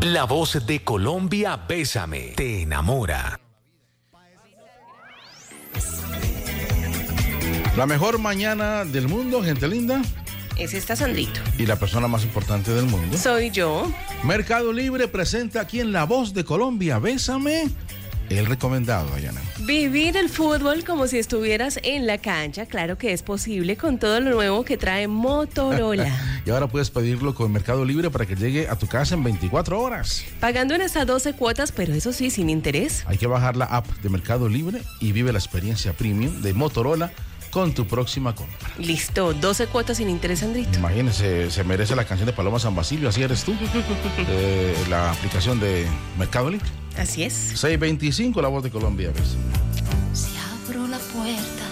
La voz de Colombia, Bésame, te enamora. La mejor mañana del mundo, gente linda. Ese está Sandrito. Y la persona más importante del mundo. Soy yo. Mercado Libre presenta aquí en La Voz de Colombia, Bésame, el recomendado, Ayana. Vivir el fútbol como si estuvieras en la cancha, claro que es posible con todo lo nuevo que trae Motorola. Y ahora puedes pedirlo con Mercado Libre para que llegue a tu casa en 24 horas. Pagando en hasta 12 cuotas, pero eso sí, sin interés. Hay que bajar la app de Mercado Libre y vive la experiencia premium de Motorola con tu próxima compra. Listo, 12 cuotas sin interés, Sandrito. Imagínese, se merece la canción de Paloma San Basilio, así eres tú. La aplicación de Mercado Libre. Así es. 625, La Voz de Colombia, ¿ves?